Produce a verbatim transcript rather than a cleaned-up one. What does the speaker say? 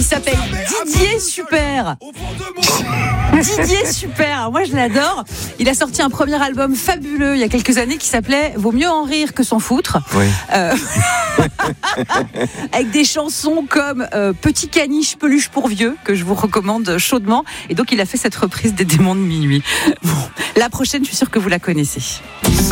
s'appelle Didier Super. Didier Super, moi je l'adore. Il a sorti un premier album fabuleux il y a quelques années qui s'appelait Vaut mieux en rire que s'en foutre. Oui. Euh, avec des chansons comme euh, Petit caniche peluche pour vieux que je vous recommande chaudement. Et donc il a fait cette reprise des Démons de minuit. Bon, la prochaine, je suis sûre que vous la connaissez.